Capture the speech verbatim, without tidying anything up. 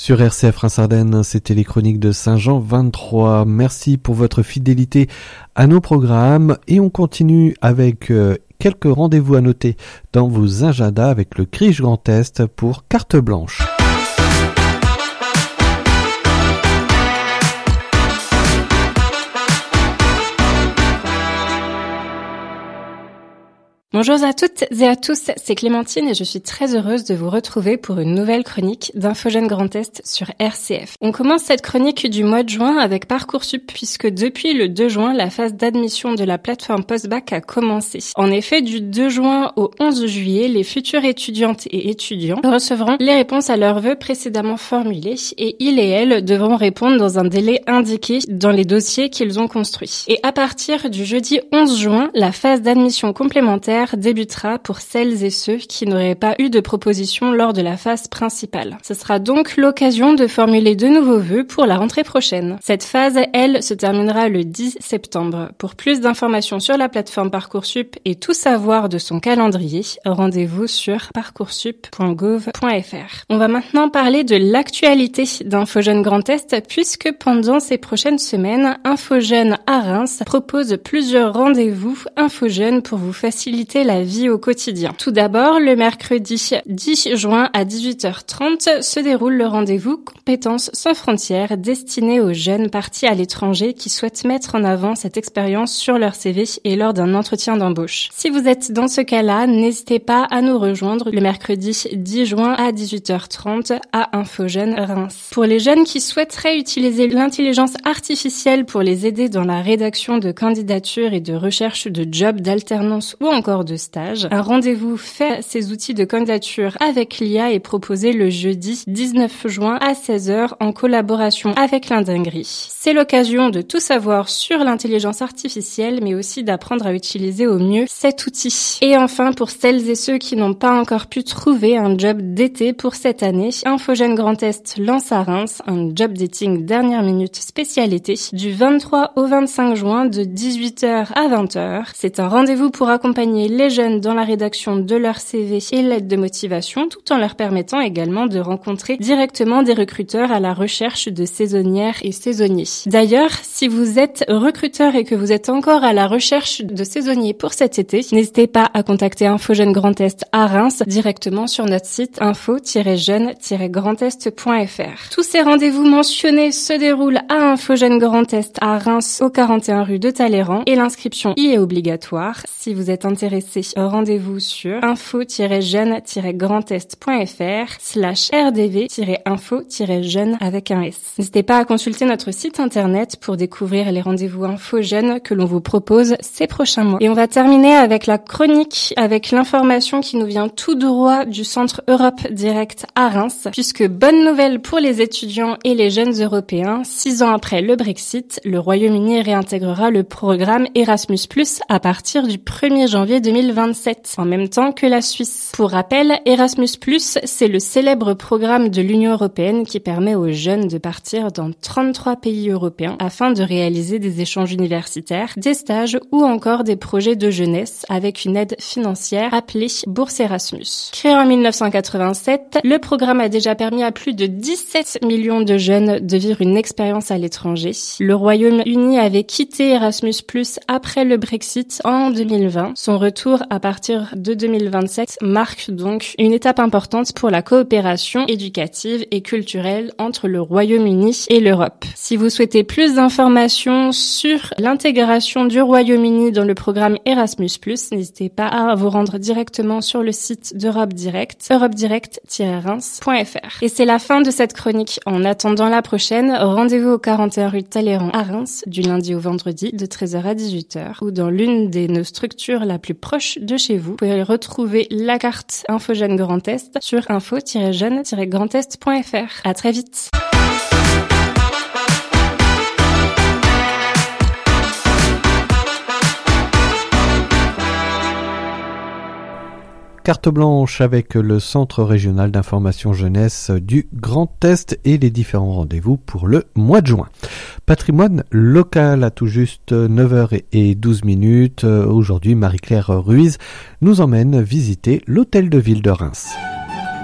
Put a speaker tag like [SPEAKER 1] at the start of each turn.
[SPEAKER 1] Sur R C F Reims-Ardennes, c'était les chroniques de Saint-Jean vingt-trois. Merci pour votre fidélité à nos programmes et on continue avec euh, quelques rendez-vous à noter dans vos agendas avec le Crich Grand Est pour carte blanche.
[SPEAKER 2] Bonjour à toutes et à tous, c'est Clémentine et je suis très heureuse de vous retrouver pour une nouvelle chronique d'Infogène Grand Est sur R C F. On commence cette chronique du mois de juin avec Parcoursup puisque depuis le deux juin, la phase d'admission de la plateforme post-bac a commencé. En effet, du deux juin au onze juillet, les futures étudiantes et étudiants recevront les réponses à leurs vœux précédemment formulés et ils et elles devront répondre dans un délai indiqué dans les dossiers qu'ils ont construits. Et à partir du jeudi onze juin, la phase d'admission complémentaire débutera pour celles et ceux qui n'auraient pas eu de proposition lors de la phase principale. Ce sera donc l'occasion de formuler de nouveaux vœux pour la rentrée prochaine. Cette phase, elle, se terminera le dix septembre. Pour plus d'informations sur la plateforme Parcoursup et tout savoir de son calendrier, rendez-vous sur parcoursup point gouv point f r. On va maintenant parler de l'actualité d'Infogène Grand Est puisque pendant ces prochaines semaines, Infogène à Reims propose plusieurs rendez-vous Infogène pour vous faciliter la vie au quotidien. Tout d'abord, le mercredi dix juin à dix-huit heures trente se déroule le rendez-vous Compétences sans frontières destiné aux jeunes partis à l'étranger qui souhaitent mettre en avant cette expérience sur leur C V et lors d'un entretien d'embauche. Si vous êtes dans ce cas-là, n'hésitez pas à nous rejoindre le mercredi dix juin à dix-huit heures trente à Infogène Reims. Pour les jeunes qui souhaiteraient utiliser l'intelligence artificielle pour les aider dans la rédaction de candidatures et de recherche de jobs, d'alternance ou encore de stage, un rendez-vous fait ces outils de candidature avec l'I A est proposé le jeudi dix-neuf juin à seize heures en collaboration avec l'Indingri. C'est l'occasion de tout savoir sur l'intelligence artificielle mais aussi d'apprendre à utiliser au mieux cet outil. Et enfin, pour celles et ceux qui n'ont pas encore pu trouver un job d'été pour cette année, Infogène Grand Est lance à Reims un job dating dernière minute spécialité du vingt-trois au vingt-cinq juin de dix-huit heures à vingt heures. C'est un rendez-vous pour accompagner les jeunes dans la rédaction de leur C V et l'aide de motivation, tout en leur permettant également de rencontrer directement des recruteurs à la recherche de saisonnières et saisonniers. D'ailleurs, si vous êtes recruteur et que vous êtes encore à la recherche de saisonniers pour cet été, n'hésitez pas à contacter Infogène Grand Est à Reims directement sur notre site info tiret jeune tiret grand est point f r. Tous ces rendez-vous mentionnés se déroulent à Infogène Grand Est à Reims au quarante et un rue de Talleyrand et l'inscription y est obligatoire. Si vous êtes intéressé, rendez-vous sur info tiret jeune tiret grand est point f r slash r d v tiret info tiret jeune avec un S. N'hésitez pas à consulter notre site internet pour découvrir les rendez-vous Infogène que l'on vous propose ces prochains mois. Et on va terminer avec la chronique, avec l'information qui nous vient tout droit du centre Europe Direct à Reims, puisque bonne nouvelle pour les étudiants et les jeunes européens, six ans après le Brexit, le Royaume-Uni réintégrera le programme Erasmus plus, à partir du premier janvier deux mille vingt-sept, en même temps que la Suisse. Pour rappel, Erasmus plus, c'est le célèbre programme de l'Union européenne qui permet aux jeunes de partir dans trente-trois pays européens afin de réaliser des échanges universitaires, des stages ou encore des projets de jeunesse avec une aide financière appelée Bourse Erasmus. Créé en mille neuf cent quatre-vingt-sept, le programme a déjà permis à plus de dix-sept millions de jeunes de vivre une expérience à l'étranger. Le Royaume-Uni avait quitté Erasmus plus après le Brexit en deux mille vingt. Son retour à partir de deux mille vingt-sept marque donc une étape importante pour la coopération éducative et culturelle entre le Royaume-Uni et l'Europe. Si vous souhaitez plus d'informations sur l'intégration du Royaume-Uni dans le programme Erasmus plus, n'hésitez pas à vous rendre directement sur le site d'Europe Direct, europe direct tiret reims point f r. Et c'est la fin de cette chronique. En attendant la prochaine, rendez-vous au quarante et un rue de Talleyrand à Reims, du lundi au vendredi de treize heures à dix-huit heures, ou dans l'une de nos structures la plus proche de chez vous. Vous pouvez retrouver la carte Infogène Grand Est sur info tiret jeune tiret grand est point f r. À très vite.
[SPEAKER 1] Carte blanche avec le Centre régional d'information jeunesse du Grand Est et les différents rendez-vous pour le mois de juin. Patrimoine local à tout juste neuf heures douze minutes. Aujourd'hui, Marie-Claire Ruiz nous emmène visiter l'hôtel de ville de Reims.